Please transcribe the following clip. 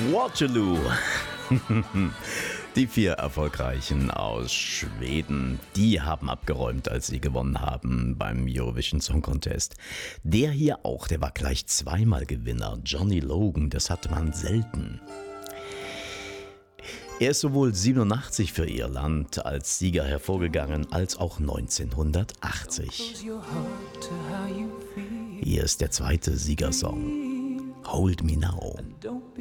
Waterloo. Die 4 Erfolgreichen aus Schweden, die haben abgeräumt, als sie gewonnen haben beim Eurovision Song Contest. Der hier auch, der war gleich zweimal Gewinner. Johnny Logan, das hat man selten. Er ist sowohl 87 für Irland als Sieger hervorgegangen, als auch 1980. Hier ist der zweite Siegersong, Hold Me Now.